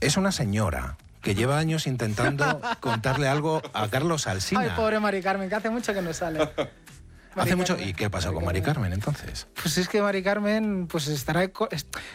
Es una señora que lleva años intentando contarle algo a Carlos Alsina. Ay, pobre Mari Carmen, que hace mucho que no sale. Hace mucho. ¿Y qué ha pasado con Mari Carmen entonces? Pues es que Mari Carmen pues estará